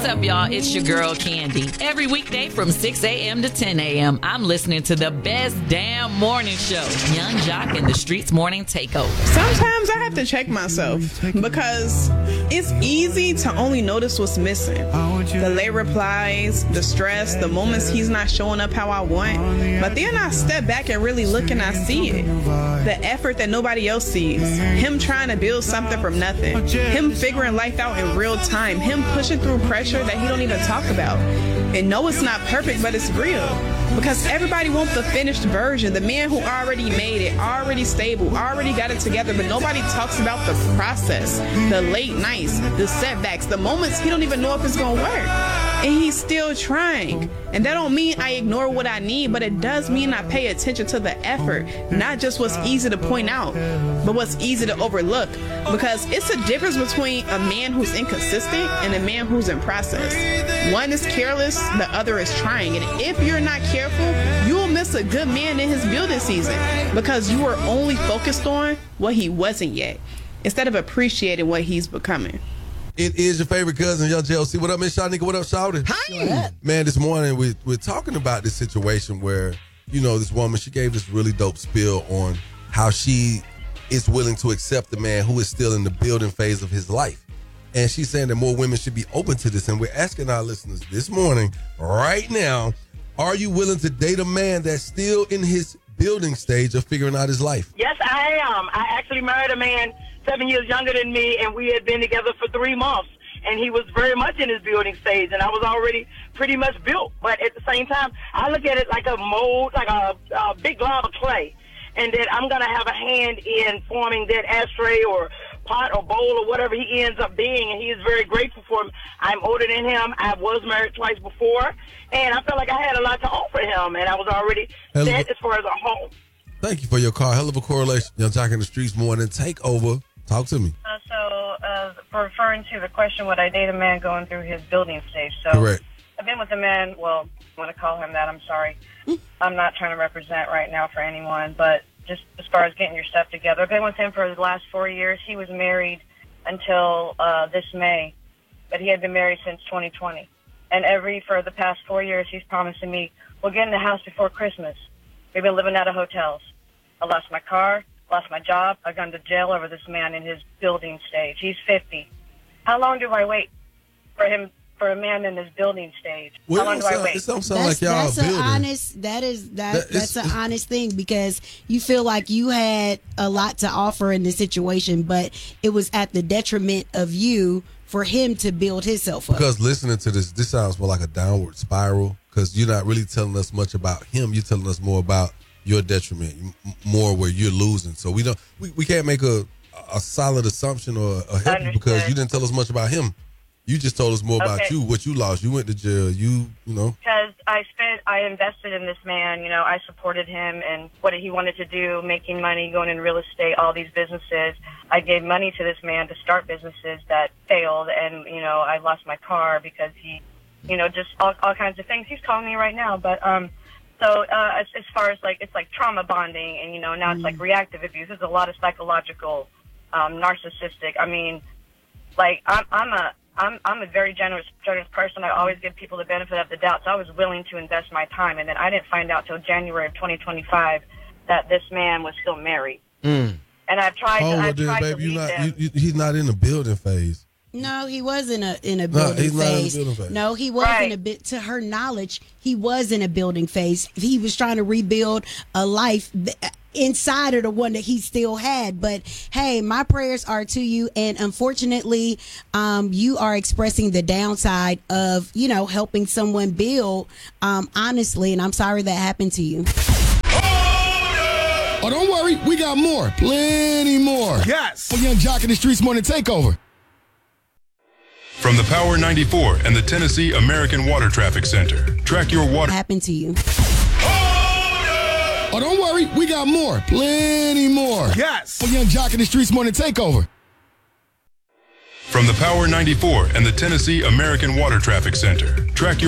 up, y'all? It's your girl, Candy. Every weekday from 6 a.m. to 10 a.m., I'm listening to the best damn morning show, Young Jock and the Streets Morning Takeover. Sometimes I have to check myself because it's easy to only notice what's missing. The late replies, the stress, the moments he's not showing up how I want. But then I step back and really look and I see it. The effort that nobody else sees. Him trying to build something from nothing. Him figuring life out in real time. Him pushing through pressure that he don't even talk about. And no, it's not perfect, but it's real. Because everybody wants the finished version, the man who already made it, already stable, already got it together, but nobody talks about the process, the late nights, the setbacks, the moments he don't even know if it's gonna work. And he's still trying. And that don't mean I ignore what I need, but it does mean I pay attention to the effort, not just what's easy to point out, but what's easy to overlook. Because it's a difference between a man who's inconsistent and a man who's in process. One is careless, the other is trying. And if you're not careful, you'll miss a good man in his building season because you were only focused on what he wasn't yet instead of appreciating what he's becoming. It is your favorite cousin, Young JLC. What up, Miss Shanika? What up, Shawty? Hi. Man, this morning we're talking about this situation where, you know, this woman, she gave this really dope spiel on how she is willing to accept the man who is still in the building phase of his life. And she's saying that more women should be open to this. And we're asking our listeners this morning, right now, are you willing to date a man that's still in his building stage of figuring out his life? Yes, I am. I actually married a man 7 years younger than me, and we had been together for 3 months. And he was very much in his building stage, and I was already pretty much built. But at the same time, I look at it like a mold, like a big glob of clay, and that I'm going to have a hand in forming that ashtray or pot or bowl or whatever he ends up being, and he is very grateful for him. I'm older than him. I was married twice before, and I felt like I had a lot to offer him, and I was already set as far as a home. Thank you for your call. Hell of a correlation. Young Jock in the Streets Morning Takeover. Talk to me. For referring to the question, would I date a man going through his building stage? So Correct. I've been with a man, well, I want to call him that, I'm sorry. I'm not trying to represent right now for anyone, but just as far as getting your stuff together. I've been with him for the last 4 years. He was married until this May, but he had been married since 2020. And for the past 4 years, he's promising me, we'll get in the house before Christmas. We've been living out of hotels. I lost my car, lost my job. I've gone to jail over this man in his building stage. He's 50. How long do I wait for a man in his building stage? Well, How long do I wait? It don't sound like y'all building. That's an honest thing because you feel like you had a lot to offer in this situation, but it was at the detriment of you for him to build himself up. Because listening to this sounds more like a downward spiral because you're not really telling us much about him. You're telling us more about your detriment, more where you're losing. So we can't make a solid assumption or a help you because you didn't tell us much about him. You just told us more about you, what you lost. You went to jail. You know. Because I invested in this man. You know, I supported him and what he wanted to do, making money, going in real estate, all these businesses. I gave money to this man to start businesses that failed, and you know, I lost my car because he, you know, just all kinds of things. He's calling me right now, but So as far as like it's like trauma bonding, and you know now it's like reactive abuse. There's a lot of psychological, narcissistic. I mean, like I'm a very generous person. I always give people the benefit of the doubt. So I was willing to invest my time, and then I didn't find out till January of 2025 that this man was still married. And I've tried. He's not in the building phase. No, he was in a building phase. No, he was in a bit. To her knowledge, he was in a building phase. He was trying to rebuild a life inside of the one that he still had. But hey, my prayers are to you. And unfortunately, you are expressing the downside of, you know, helping someone build, honestly. And I'm sorry that happened to you. Oh, don't worry. We got more. Plenty more. Yes. For Young Jock in the Streets Morning Takeover. From the Power 94 and the Tennessee American Water Traffic Center. Track your water. Happened to you. Oh, don't worry. We got more. Plenty more. Yes. For Young Jock in the Streets Morning Takeover. From the Power 94 and the Tennessee American Water Traffic Center. Track your